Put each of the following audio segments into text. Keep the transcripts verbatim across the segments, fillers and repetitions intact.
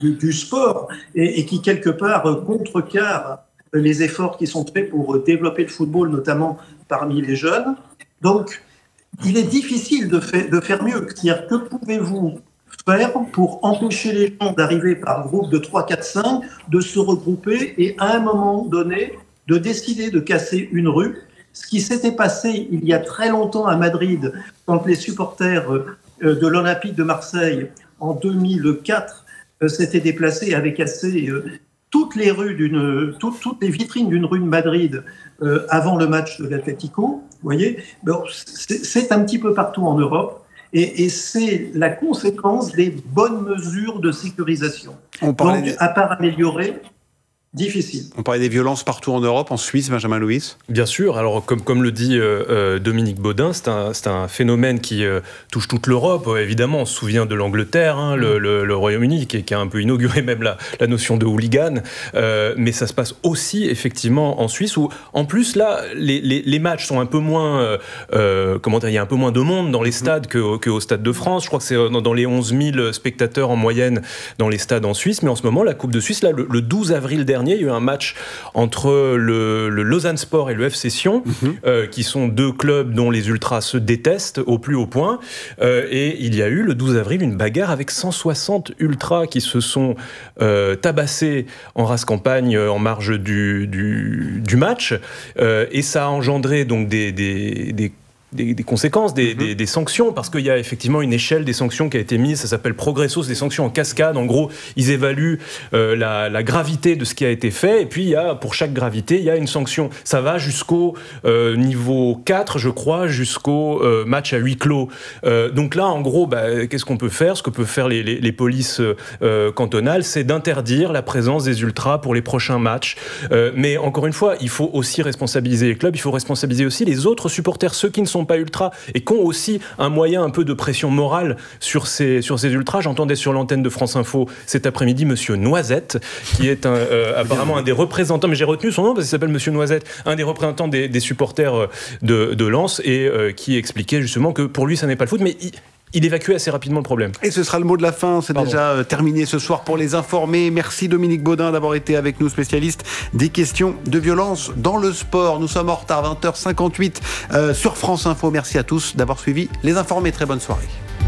du, du sport et, et qui, quelque part, contrecarre les efforts qui sont faits pour développer le football, notamment parmi les jeunes. Donc, il est difficile de, fait, de faire mieux. C'est-à-dire, que pouvez-vous faire pour empêcher les gens d'arriver par groupe de trois, quatre, cinq, de se regrouper et à un moment donné, de décider de casser une rue? Ce qui s'était passé il y a très longtemps à Madrid, quand les supporters de l'Olympique de Marseille, en deux mille quatre, s'étaient déplacés et avaient cassé toutes les rues d'une, toutes, toutes les vitrines d'une rue de Madrid euh, avant le match de l'Atlético. Vous voyez, bon, c'est, c'est un petit peu partout en Europe. Et, et c'est la conséquence des bonnes mesures de sécurisation. On parlait Donc, de... à part améliorer, difficile. On parlait des violences partout en Europe, en Suisse, Benjamin Louis. Bien sûr. Alors, comme, comme le dit euh, euh, Dominique Baudin, c'est un, c'est un phénomène qui euh, touche toute l'Europe. Euh, évidemment, on se souvient de l'Angleterre, hein, le, le, le Royaume-Uni, qui, qui a un peu inauguré même la, la notion de hooligan. Euh, mais ça se passe aussi, effectivement, en Suisse, où, en plus, là, les, les, les matchs sont un peu moins... Euh, euh, comment dire, il y a un peu moins de monde dans les stades que, que au Stade de France. Je crois que c'est dans, dans les onze mille spectateurs en moyenne dans les stades en Suisse. Mais en ce moment, la Coupe de Suisse, là, le, le douze avril dernier, il y a eu un match entre le, le Lausanne Sport et le F C Sion, mmh. euh, qui sont deux clubs dont les ultras se détestent au plus haut point. Euh, et il y a eu le douze avril une bagarre avec cent soixante ultras qui se sont euh, tabassés en race campagne en marge du, du, du match. Euh, et ça a engendré donc des, des, des Des, des conséquences, des, mmh. des, des sanctions, parce qu'il y a effectivement une échelle des sanctions qui a été mise, ça s'appelle Progressos, des sanctions en cascade. En gros, ils évaluent euh, la, la gravité de ce qui a été fait, et puis il y a, pour chaque gravité, il y a une sanction. Ça va jusqu'au euh, niveau quatre, je crois, jusqu'au euh, match à huis clos. Euh, donc là, en gros, bah, qu'est-ce qu'on peut faire ? Ce que peuvent faire les, les, les polices euh, cantonales, c'est d'interdire la présence des ultras pour les prochains matchs. Euh, mais encore une fois, il faut aussi responsabiliser les clubs, il faut responsabiliser aussi les autres supporters, ceux qui ne sont pas ultras et qui ont aussi un moyen un peu de pression morale sur ces, sur ces ultras. J'entendais sur l'antenne de France Info cet après-midi Monsieur Noisette, qui est un, euh, apparemment un des représentants, mais j'ai retenu son nom parce qu'il s'appelle Monsieur Noisette, un des représentants des, des supporters de, de Lens, et euh, qui expliquait justement que pour lui ça n'est pas le foot, mais il, il évacuait assez rapidement le problème. Et ce sera le mot de la fin, c'est Pardon. déjà terminé ce soir pour les informer. Merci Dominique Baudin d'avoir été avec nous, spécialiste des questions de violence dans le sport. Nous sommes en retard, vingt heures cinquante-huit euh, sur France Info. Merci à tous d'avoir suivi les informés. Très bonne soirée.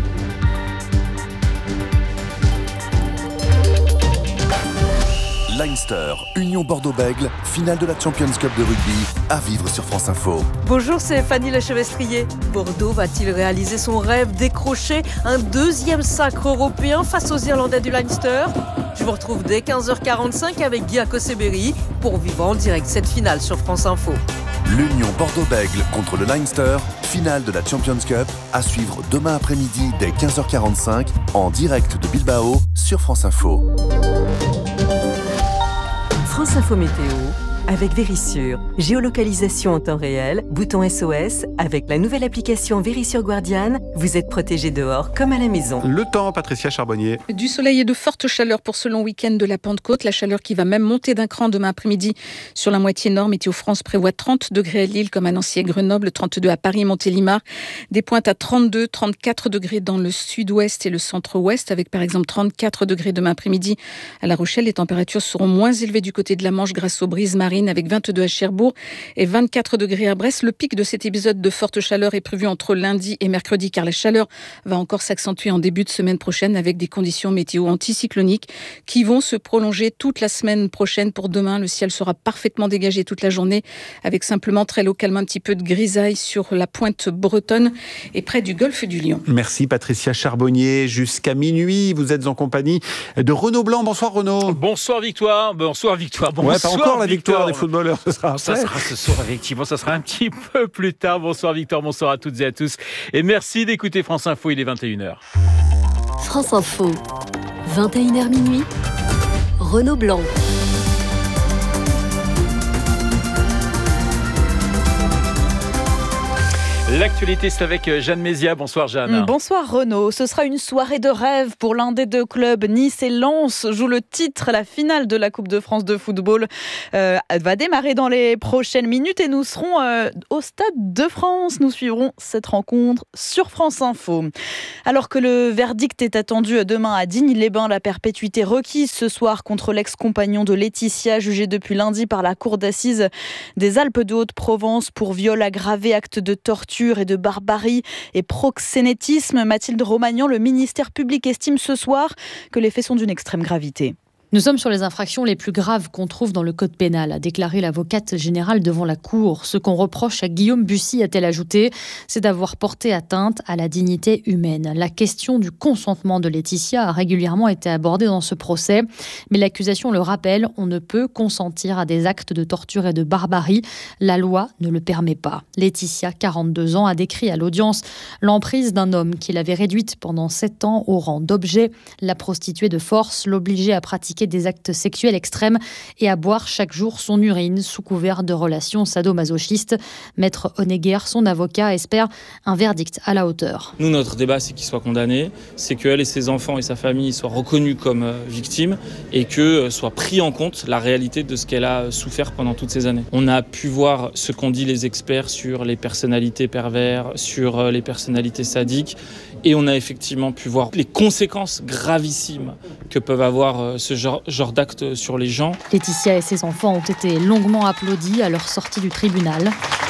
Leinster, Union Bordeaux-Bègles, finale de la Champions Cup de rugby, à vivre sur France Info. Bonjour, c'est Fanny Lechevestrier. Bordeaux va-t-il réaliser son rêve, décrocher un deuxième sacre européen face aux Irlandais du Leinster ? Je vous retrouve dès quinze heures quarante-cinq avec Guy Akoseberi pour vivre en direct cette finale sur France Info. L'Union Bordeaux-Bègles contre le Leinster, finale de la Champions Cup, à suivre demain après-midi dès quinze heures quarante-cinq en direct de Bilbao sur France Info. France Info Météo avec Vérissure. Géolocalisation en temps réel, bouton S O S. Avec la nouvelle application Vérissure Guardian, vous êtes protégé dehors comme à la maison. Le temps, Patricia Charbonnier. Du soleil et de fortes chaleurs pour ce long week-end de la Pentecôte. La chaleur qui va même monter d'un cran demain après-midi sur la moitié nord. Météo France prévoit trente degrés à Lille comme à Nancy et Grenoble, trente-deux à Paris, Montélimar. Des pointes à trente-deux, trente-quatre degrés dans le sud-ouest et le centre-ouest, avec par exemple trente-quatre degrés demain après-midi à La Rochelle. Les températures seront moins élevées du côté de la Manche grâce aux brises marines, avec vingt-deux à Cherbourg et vingt-quatre degrés à Brest. Le pic de cet épisode de forte chaleur est prévu entre lundi et mercredi, car la chaleur va encore s'accentuer en début de semaine prochaine avec des conditions météo anticycloniques qui vont se prolonger toute la semaine prochaine. Pour demain, le ciel sera parfaitement dégagé toute la journée avec simplement très localement un petit peu de grisaille sur la pointe bretonne et près du golfe du Lion. Merci Patricia Charbonnier. Jusqu'à minuit, vous êtes en compagnie de Renaud Blanc. Bonsoir Renaud. Bonsoir Victoire. Bonsoir Victoire. Bonsoir, ouais, pas encore la victoire des footballeurs, ce sera après. Ça sera ce soir, effectivement, ça sera un petit peu plus tard. Bonsoir Victor, bonsoir à toutes et à tous. Et merci d'écouter France Info, il est vingt et une heures. France Info, vingt et une heures minuit, Renaud Blanc. L'actualité, c'est avec Jeanne Mézia. Bonsoir Jeanne. Bonsoir Renaud. Ce sera une soirée de rêve pour l'un des deux clubs. Nice et Lens jouent le titre. La finale de la Coupe de France de football euh, va démarrer dans les prochaines minutes et nous serons euh, au Stade de France. Nous suivrons cette rencontre sur France Info. Alors que le verdict est attendu demain à Digne-les-Bains, la perpétuité requise ce soir contre l'ex-compagnon de Laetitia, jugé depuis lundi par la cour d'assises des Alpes de Haute-Provence pour viol aggravé, acte de torture et de barbarie et proxénétisme. Mathilde Romagnan, le ministère public estime ce soir que les faits sont d'une extrême gravité. Nous sommes sur les infractions les plus graves qu'on trouve dans le code pénal, a déclaré l'avocate générale devant la Cour. Ce qu'on reproche à Guillaume Bussy, a-t-elle ajouté, c'est d'avoir porté atteinte à la dignité humaine. La question du consentement de Laetitia a régulièrement été abordée dans ce procès, mais l'accusation le rappelle, on ne peut consentir à des actes de torture et de barbarie. La loi ne le permet pas. Laetitia, quarante-deux ans, a décrit à l'audience l'emprise d'un homme qui l'avait réduite pendant sept ans au rang d'objet, la prostituée de force, l'obligeait à pratiquer des actes sexuels extrêmes et à boire chaque jour son urine sous couvert de relations sadomasochistes. Maître Honegger, son avocat, espère un verdict à la hauteur. Nous, notre débat, c'est qu'il soit condamné, c'est qu'elle et ses enfants et sa famille soient reconnus comme victimes et que soit pris en compte la réalité de ce qu'elle a souffert pendant toutes ces années. On a pu voir ce qu'ont dit les experts sur les personnalités pervers, sur les personnalités sadiques, et on a effectivement pu voir les conséquences gravissimes que peuvent avoir ce genre genre d'actes sur les gens. Laetitia et ses enfants ont été longuement applaudis à leur sortie du tribunal.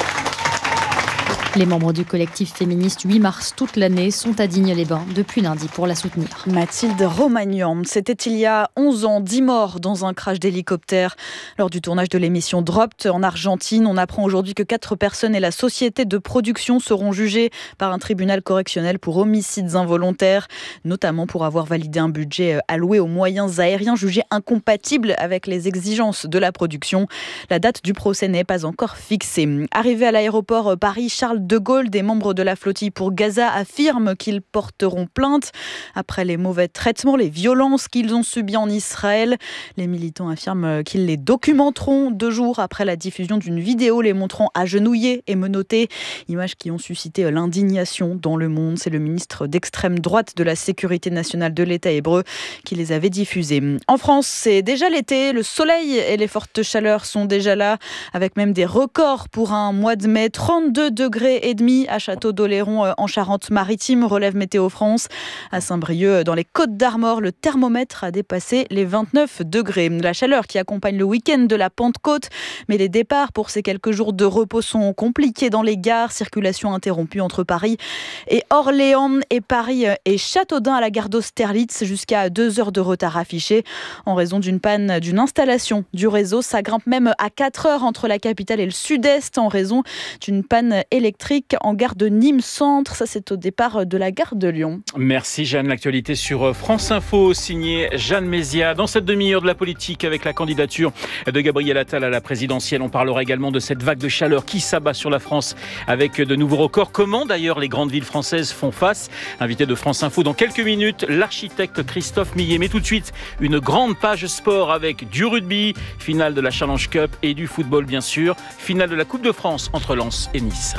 Les membres du collectif féministe huit mars toute l'année sont à Digne-les-Bains depuis lundi pour la soutenir. Mathilde Romagnan, c'était il y a onze ans, dix morts dans un crash d'hélicoptère. Lors du tournage de l'émission Dropped en Argentine, on apprend aujourd'hui que quatre personnes et la société de production seront jugées par un tribunal correctionnel pour homicides involontaires, notamment pour avoir validé un budget alloué aux moyens aériens jugé incompatible avec les exigences de la production. La date du procès n'est pas encore fixée. Arrivé à l'aéroport Paris-Charles de Gaulle, des membres de la flottille pour Gaza affirment qu'ils porteront plainte après les mauvais traitements, les violences qu'ils ont subies en Israël. Les militants affirment qu'ils les documenteront deux jours après la diffusion d'une vidéo les montrant agenouillés et menottés. Images qui ont suscité l'indignation dans le monde. C'est le ministre d'extrême droite de la Sécurité nationale de l'État hébreu qui les avait diffusées. En France, c'est déjà l'été. Le soleil et les fortes chaleurs sont déjà là, avec même des records pour un mois de mai. trente-deux degrés et demi à Château-d'Oléron en Charente-Maritime, relève Météo France. À Saint-Brieuc, dans les Côtes-d'Armor, le thermomètre a dépassé les vingt-neuf degrés. La chaleur qui accompagne le week-end de la Pentecôte, mais les départs pour ces quelques jours de repos sont compliqués dans les gares. Circulation interrompue entre Paris et Orléans et Paris et Châteaudun à la gare d'Austerlitz, jusqu'à deux heures de retard affiché en raison d'une panne d'une installation du réseau. Ça grimpe même à quatre heures entre la capitale et le sud-est en raison d'une panne électrique en gare de Nîmes Centre. Ça, c'est au départ de la gare de Lyon. Merci Jeanne. L'actualité sur France Info, signée Jeanne Mézia. Dans cette demi-heure de la politique, avec la candidature de Gabriel Attal à la présidentielle, on parlera également de cette vague de chaleur qui s'abat sur la France avec de nouveaux records. Comment d'ailleurs les grandes villes françaises font face? Invité de France Info dans quelques minutes, l'architecte Christophe Millet. Mais tout de suite, une grande page sport avec du rugby, finale de la Challenge Cup et du football bien sûr, finale de la Coupe de France entre Lens et Nice.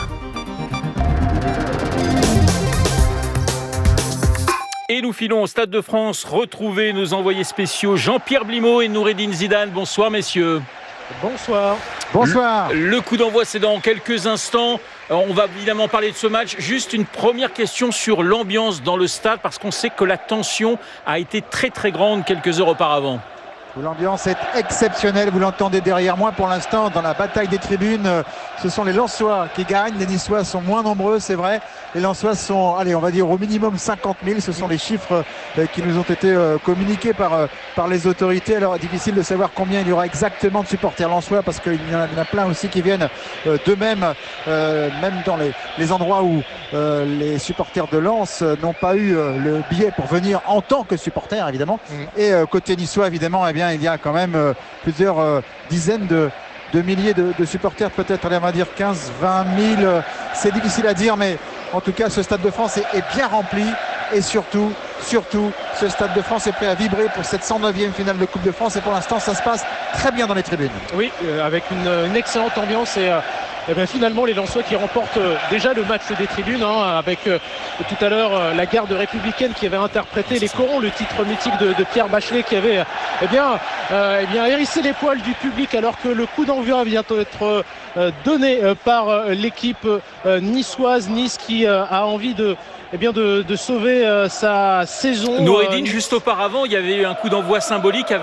Et nous filons au Stade de France, retrouver nos envoyés spéciaux Jean-Pierre Blimaud et Noureddine Zidane. Bonsoir messieurs. Bonsoir. Bonsoir. Le, le coup d'envoi, c'est dans quelques instants. On va évidemment parler de ce match. Juste une première question sur l'ambiance dans le stade, parce qu'on sait que la tension a été très très grande quelques heures auparavant. L'ambiance est exceptionnelle, vous l'entendez derrière moi pour l'instant dans la bataille des tribunes. Ce sont les Lensois qui gagnent, les Niçois sont moins nombreux, c'est vrai. Les Lensois sont, allez, on va dire au minimum cinquante mille, ce sont les chiffres qui nous ont été communiqués par, par les autorités. Alors difficile de savoir combien il y aura exactement de supporters lensois, parce qu'il y en a, il y en a plein aussi qui viennent d'eux-mêmes, euh, même dans les, les endroits où euh, les supporters de Lens n'ont pas eu le billet pour venir en tant que supporters évidemment. Mmh. Et euh, côté niçois évidemment, eh bien, il y a quand même euh, plusieurs euh, dizaines de, de milliers de, de supporters, peut-être on va dire quinze, vingt mille, euh, c'est difficile à dire, mais en tout cas ce Stade de France est, est bien rempli, et surtout, surtout, ce Stade de France est prêt à vibrer pour cette cent neuvième finale de Coupe de France, et pour l'instant ça se passe très bien dans les tribunes. Oui, euh, avec une, une excellente ambiance et euh, Et bien finalement les Lensois qui remportent déjà le match des tribunes hein, avec euh, tout à l'heure euh, la garde républicaine qui avait interprété les corons, le titre mythique de, de Pierre Bachelet qui avait eh bien, euh, eh bien, hérissé les poils du public alors que le coup d'envoi vient d'être euh, donné euh, par euh, l'équipe euh, niçoise. Nice qui euh, a envie de Eh bien de, de sauver euh, sa saison. Noureddine, euh... juste auparavant, il y avait eu un coup d'envoi symbolique avec